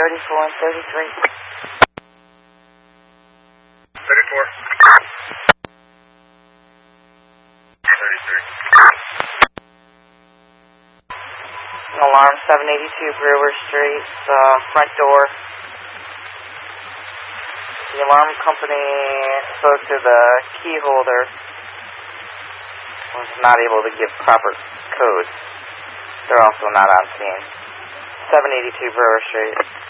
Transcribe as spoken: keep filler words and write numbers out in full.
thirty-four and thirty-three. thirty-four. thirty-three. Alarm seven eighty-two Brewer Street, uh, front door. The alarm company spoke to the key holder. Was not able to give proper code. They're also not on scene. seven eighty-two Brewer Street.